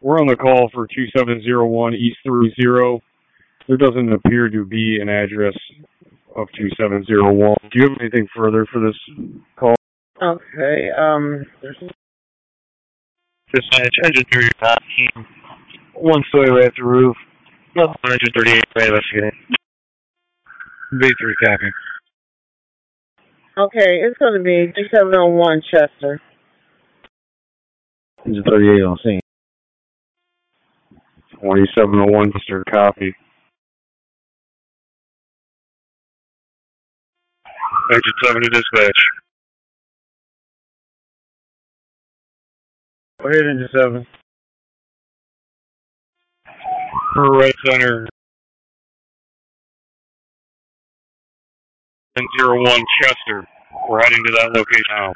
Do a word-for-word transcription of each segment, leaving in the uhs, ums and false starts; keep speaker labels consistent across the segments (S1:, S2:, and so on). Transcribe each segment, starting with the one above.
S1: We're on the call for two seven zero one East thirty. There doesn't appear to be an address of two seven zero one. Do you have anything further for this call?
S2: Okay, um, there's...
S3: Dispatch, engine thirty-eight, one story right at the roof. No, engine thirty-eight, right investigating.
S1: B three, copy.
S2: Okay, it's going to be two seven zero one Chester.
S3: Engine thirty-eight on scene.
S1: twenty-seven oh one, Chester, copy.
S3: Engine seven to dispatch.
S1: Go ahead, engine seven.
S3: For right center. zero one Chester. We're heading to that location now.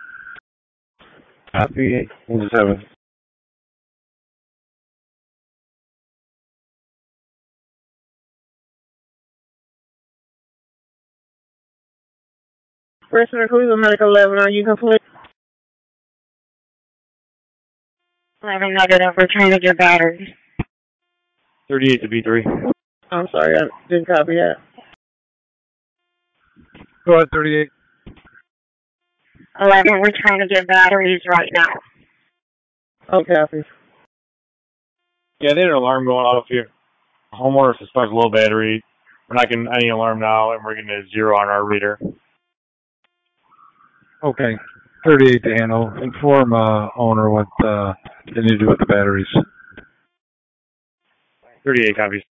S1: Copy, engine seven.
S2: Prisoner Cruiser Medical eleven, are you complete? eleven negative, return to your batteries.
S1: thirty-eight to B three.
S2: I'm sorry, I didn't copy that.
S1: Go ahead, thirty-eight.
S2: eleven, return to your batteries right now. Okay, copy.
S1: Yeah, they had an alarm going off here. Homeowner suspects low battery. We're not getting any alarm now, and we're getting a zero on our reader. Okay, thirty-eight to handle. Inform uh, owner what uh, they need to do with the batteries. thirty-eight copies.